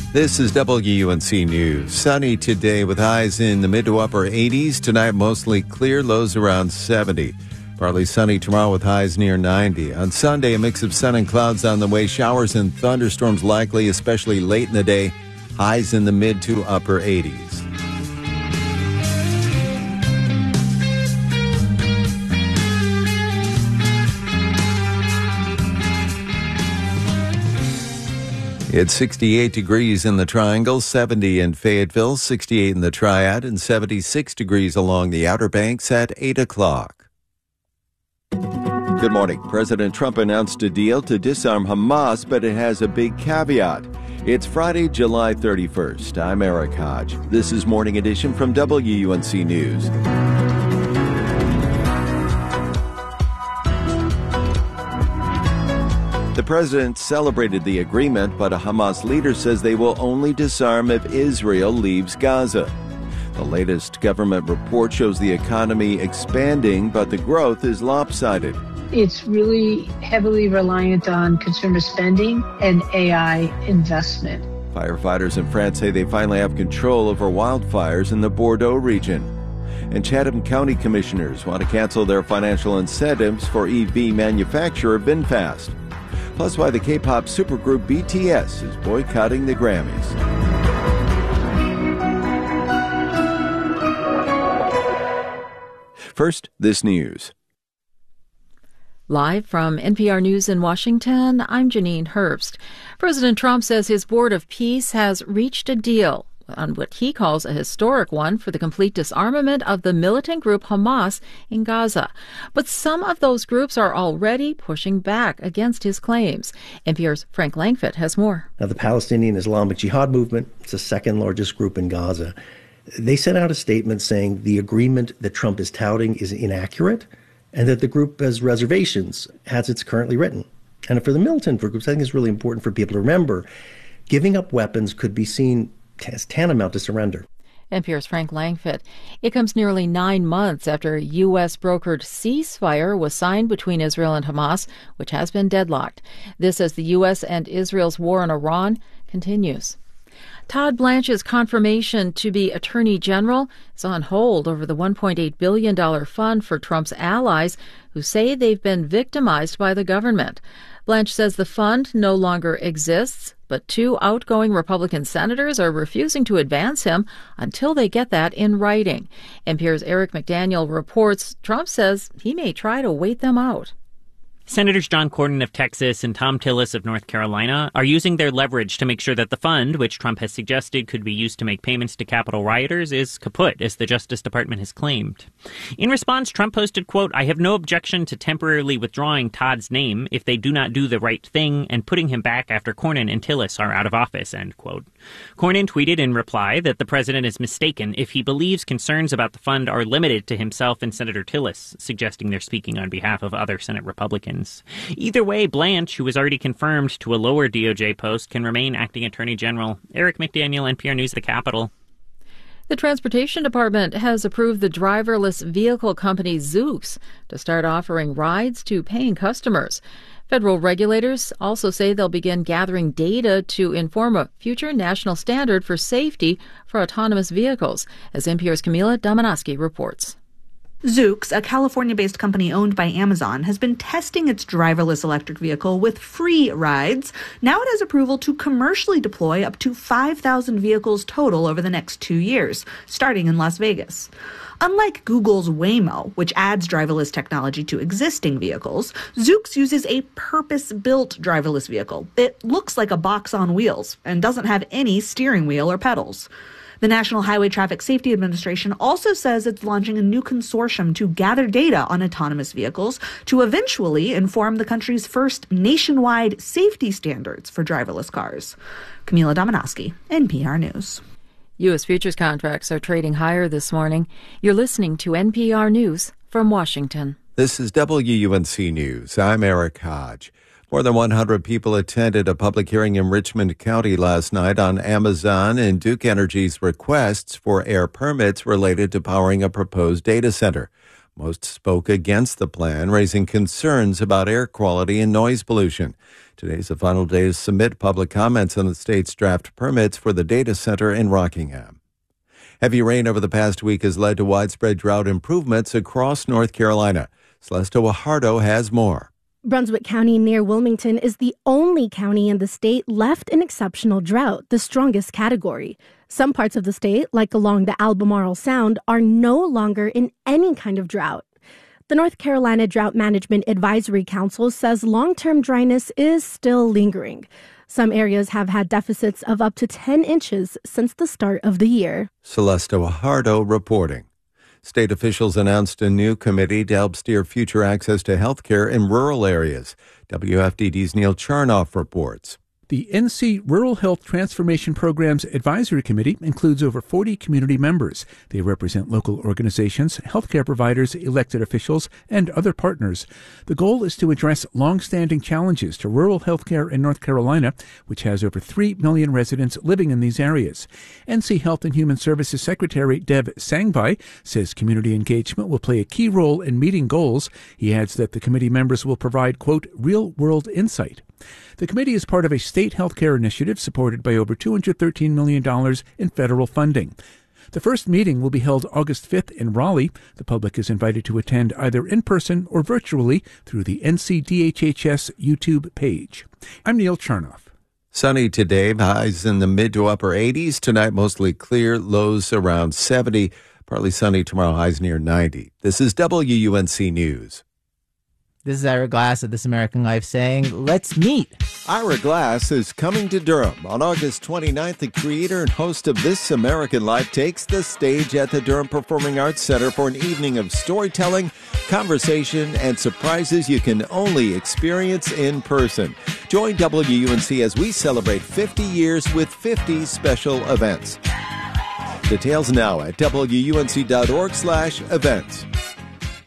This is WUNC News. Sunny today with highs in the mid to upper 80s. Tonight, mostly clear, lows around 70. Partly sunny tomorrow with highs near 90. On Sunday, a mix of sun and clouds on the way. Showers and thunderstorms likely, especially late in the day. Highs in the mid to upper 80s. It's 68 degrees in the Triangle, 70 in Fayetteville, 68 in the Triad, and 76 degrees along the Outer Banks at 8 o'clock. Good morning. President Trump announced a deal to disarm Hamas, but it has a big caveat. It's Friday, July 31st. I'm Eric Hodge. This is Morning Edition from WUNC News. The president celebrated the agreement, but a Hamas leader says they will only disarm if Israel leaves Gaza. The latest government report shows the economy expanding, but the growth is lopsided. It's really heavily reliant on consumer spending and AI investment. Firefighters in France say they finally have control over wildfires in the Bordeaux region. And Chatham County commissioners want to cancel their financial incentives for EV manufacturer VinFast. Plus, why the K-pop supergroup BTS is boycotting the Grammys. First, this news. Live from NPR News in Washington, I'm Janine Herbst. President Trump says his Board of Peace has reached a deal on what he calls a historic one for the complete disarmament of the militant group Hamas in Gaza. But some of those groups are already pushing back against his claims. NPR's Frank Langfitt has more. Now, the Palestinian Islamic Jihad movement, it's the second largest group in Gaza. They sent out a statement saying the agreement that Trump is touting is inaccurate and that the group has reservations as it's currently written. And for the militant groups, I think it's really important for people to remember, giving up weapons could be seen as tantamount to surrender. NPR's Frank Langfitt. It comes nearly 9 months after a U.S.-brokered ceasefire was signed between Israel and Hamas, which has been deadlocked. This as the U.S. and Israel's war on Iran continues. Todd Blanche's confirmation to be Attorney General is on hold over the $1.8 billion fund for Trump's allies who say they've been victimized by the government. Blanche says the fund no longer exists, but 2 outgoing Republican senators are refusing to advance him until they get that in writing. NPR's Eric McDaniel reports Trump says he may try to wait them out. Senators John Cornyn of Texas and Thom Tillis of North Carolina are using their leverage to make sure that the fund, which Trump has suggested could be used to make payments to Capitol rioters, is kaput, as the Justice Department has claimed. In response, Trump posted, quote, "I have no objection to temporarily withdrawing Todd's name if they do not do the right thing and putting him back after Cornyn and Tillis are out of office," end quote. Cornyn tweeted in reply that the president is mistaken if he believes concerns about the fund are limited to himself and Senator Tillis, suggesting they're speaking on behalf of other Senate Republicans. Either way, Blanche, who was already confirmed to a lower DOJ post, can remain acting Attorney General. Eric McDaniel, NPR News, the Capitol. The Transportation Department has approved the driverless vehicle company Zoox to start offering rides to paying customers. Federal regulators also say they'll begin gathering data to inform a future national standard for safety for autonomous vehicles, as NPR's Camila Domonoske reports. Zoox, a California-based company owned by Amazon, has been testing its driverless electric vehicle with free rides. Now it has approval to commercially deploy up to 5,000 vehicles total over the next 2 years, starting in Las Vegas. Unlike Google's Waymo, which adds driverless technology to existing vehicles, Zoox uses a purpose-built driverless vehicle. It looks like a box on wheels and doesn't have any steering wheel or pedals. The National Highway Traffic Safety Administration also says it's launching a new consortium to gather data on autonomous vehicles to eventually inform the country's first nationwide safety standards for driverless cars. Camila Domonoske, NPR News. U.S. futures contracts are trading higher this morning. You're listening to NPR News from Washington. This is WUNC News. I'm Eric Hodge. More than 100 people attended a public hearing in Richmond County last night on Amazon and Duke Energy's requests for air permits related to powering a proposed data center. Most spoke against the plan, raising concerns about air quality and noise pollution. Today's the final day to submit public comments on the state's draft permits for the data center in Rockingham. Heavy rain over the past week has led to widespread drought improvements across North Carolina. Celeste Guajardo has more. Brunswick County near Wilmington is the only county in the state left in exceptional drought, the strongest category. Some parts of the state, like along the Albemarle Sound, are no longer in any kind of drought. The North Carolina Drought Management Advisory Council says long-term dryness is still lingering. Some areas have had deficits of up to 10 inches since the start of the year. Celeste Guajardo reporting. State officials announced a new committee to help steer future access to health care in rural areas. WFDD's Neil Charnoff reports. The NC Rural Health Transformation Program's advisory committee includes over 40 community members. They represent local organizations, healthcare providers, elected officials, and other partners. The goal is to address long-standing challenges to rural healthcare in North Carolina, which has over 3 million residents living in these areas. NC Health and Human Services Secretary Dev Sanghvi says community engagement will play a key role in meeting goals. He adds that the committee members will provide, quote, real-world insight. The committee is part of a state health care initiative supported by over $213 million in federal funding. The first meeting will be held August 5th in Raleigh. The public is invited to attend either in person or virtually through the NCDHHS YouTube page. I'm Neil Charnoff. Sunny today, highs in the mid to upper 80s. Tonight, mostly clear, lows around 70. Partly sunny tomorrow, highs near 90. This is WUNC News. This is Ira Glass of This American Life saying, let's meet. Ira Glass is coming to Durham. On August 29th, the creator and host of This American Life takes the stage at the Durham Performing Arts Center for an evening of storytelling, conversation, and surprises you can only experience in person. Join WUNC as we celebrate 50 years with 50 special events. Details now at WUNC.org/events.